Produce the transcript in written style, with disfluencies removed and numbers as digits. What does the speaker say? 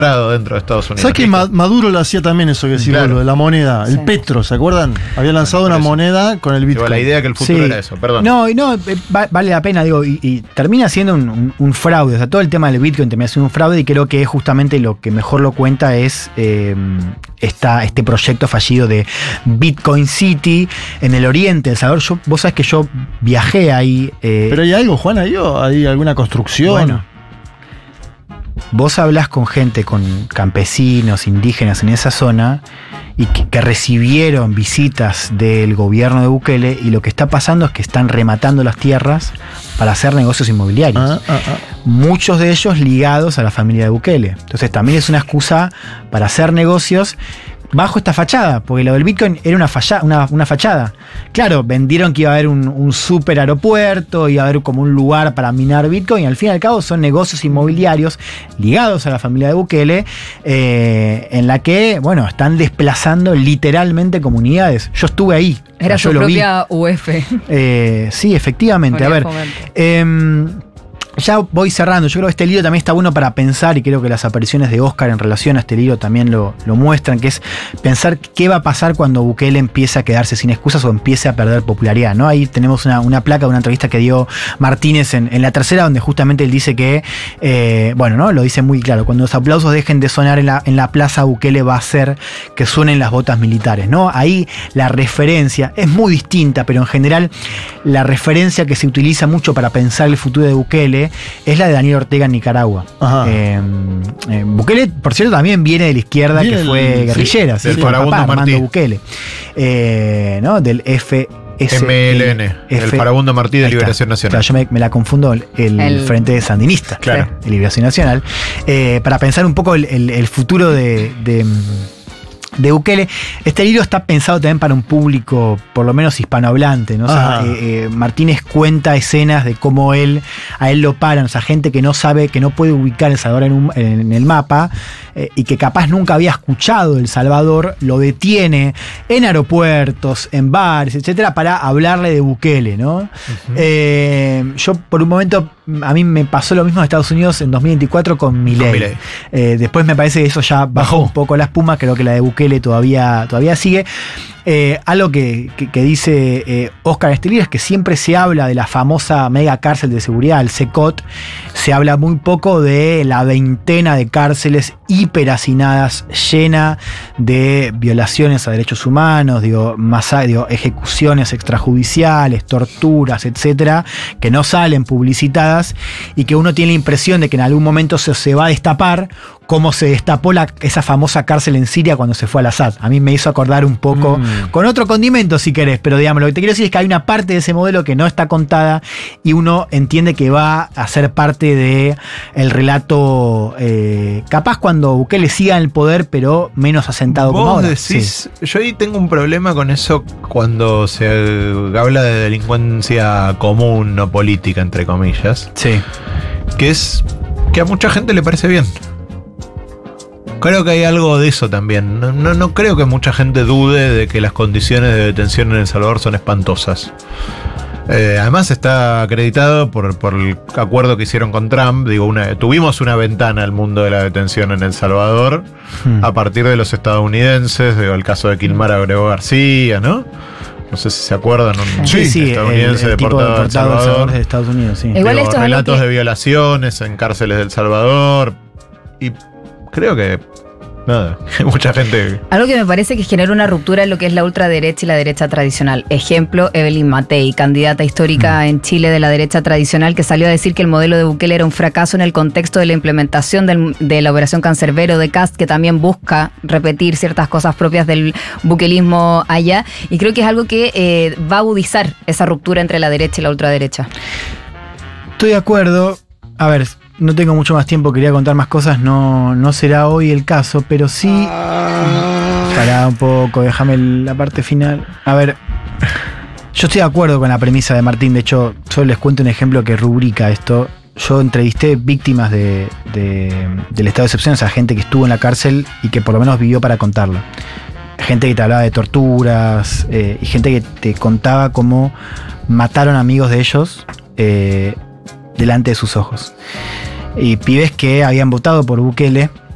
dentro de Estados Unidos. ¿Sabes que Maduro lo hacía también eso que decís, lo de la moneda? Sí. El Petro, ¿se acuerdan? Había lanzado una moneda con el Bitcoin. La idea que el futuro era eso, perdón. No, vale la pena, digo, y termina siendo un fraude. O sea, todo el tema del Bitcoin termina siendo un fraude y creo que justamente lo que mejor lo cuenta es este proyecto fallido de Bitcoin City en el oriente de El Salvador. Vos sabés que yo viajé ahí. Pero hay algo, Juan, ¿hay alguna construcción? Bueno. Vos hablás con gente, con campesinos, indígenas en esa zona y que recibieron visitas del gobierno de Bukele, y lo que está pasando es que están rematando las tierras para hacer negocios inmobiliarios. Muchos de ellos ligados a la familia de Bukele. Entonces también es una excusa para hacer negocios bajo esta fachada, porque lo del Bitcoin era una fachada. Claro, vendieron que iba a haber un super aeropuerto, iba a haber como un lugar para minar Bitcoin, y al fin y al cabo son negocios inmobiliarios ligados a la familia de Bukele, en la que, bueno, están desplazando literalmente comunidades. Yo estuve ahí. Era su propia UF. Sí, efectivamente. A ver, ya voy cerrando. Yo creo que este libro también está bueno para pensar, y creo que las apariciones de Oscar en relación a este libro también lo muestran, que es pensar qué va a pasar cuando Bukele empiece a quedarse sin excusas o empiece a perder popularidad, ¿no? Ahí tenemos una placa de una entrevista que dio Martínez en La Tercera, donde justamente él dice que, ¿no? Lo dice muy claro: cuando los aplausos dejen de sonar en la plaza, Bukele va a hacer que suenen las botas militares, ¿no? Ahí la referencia es muy distinta, pero en general la referencia que se utiliza mucho para pensar el futuro de Bukele es la de Daniel Ortega en Nicaragua. Bukele, por cierto, también viene de la izquierda, que fue guerrillera, del Farabundo Martí. Bukele, del MLN, el Farabundo Martí de Liberación Nacional. Claro, yo me la confundo, el Frente Sandinista, claro, de Liberación Nacional, para pensar un poco el futuro de Bukele. Este libro está pensado también para un público por lo menos hispanohablante, ¿no? O sea, Martínez cuenta escenas de cómo a él lo paran, o sea, gente que no sabe, que no puede ubicar El Salvador en el mapa, y que capaz nunca había escuchado El Salvador, lo detiene en aeropuertos, en bares, etcétera, para hablarle de Bukele, ¿no? Yo por un momento, a mí me pasó lo mismo en Estados Unidos en 2024 con Milei. Después me parece que eso ya bajó un poco la espuma. Creo que la de Bukele todavía sigue. Algo que dice Oscar en este libro es que siempre se habla de la famosa mega cárcel de seguridad, el CECOT. Se habla muy poco de la veintena de cárceles hiperhacinadas, llena de violaciones a derechos humanos, ejecuciones extrajudiciales, torturas, etcétera, que no salen publicitadas, y que uno tiene la impresión de que en algún momento se va a destapar, como se destapó esa famosa cárcel en Siria cuando se fue al Assad. A mí me hizo acordar un poco, con otro condimento si querés, pero digamos, lo que te quiero decir es que hay una parte de ese modelo que no está contada, y uno entiende que va a ser parte de el relato, capaz cuando Bukele siga en el poder, pero menos asentado como ahora. Decís, sí. Yo ahí tengo un problema con eso cuando se habla de delincuencia común o política, entre comillas. Sí. Que es que a mucha gente le parece bien. Creo que hay algo de eso también. No creo que mucha gente dude de que las condiciones de detención en El Salvador son espantosas. Además está acreditado por el acuerdo que hicieron con Trump. Tuvimos una ventana al mundo de la detención en El Salvador a partir de los estadounidenses, el caso de Kilmar Abrego García, ¿no? No sé si se acuerdan, un estadounidense deportado a El Salvador de Estados Unidos, sí. Igual esto es relatos de violaciones en cárceles de El Salvador. Y creo que mucha gente. Algo que me parece que genera una ruptura en lo que es la ultraderecha y la derecha tradicional. Ejemplo, Evelyn Matei, candidata histórica en Chile de la derecha tradicional, que salió a decir que el modelo de Bukele era un fracaso en el contexto de la implementación de la operación Cancerbero de Kast, que también busca repetir ciertas cosas propias del bukelismo allá. Y creo que es algo que va a agudizar esa ruptura entre la derecha y la ultraderecha. Estoy de acuerdo. A ver, no tengo mucho más tiempo, quería contar más cosas, no será hoy el caso, pero sí. Pará un poco, déjame la parte final. A ver, yo estoy de acuerdo con la premisa de Martín. De hecho, solo les cuento un ejemplo que rubrica esto. Yo entrevisté víctimas del estado de excepción, o sea, gente que estuvo en la cárcel y que por lo menos vivió para contarlo. Gente que te hablaba de torturas, y gente que te contaba cómo mataron amigos de ellos delante de sus ojos. Y pibes que habían votado por Bukele